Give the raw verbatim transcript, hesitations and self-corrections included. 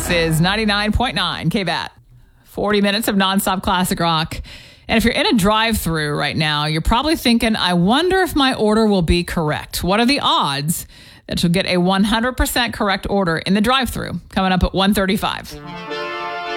This is ninety-nine point nine K B A T. forty minutes of nonstop classic rock. And if you're in a drive-thru right now, you're probably thinking, I wonder if my order will be correct. What are the odds that you'll get a one hundred percent correct order in the drive-thru? Coming up at one thirty-five.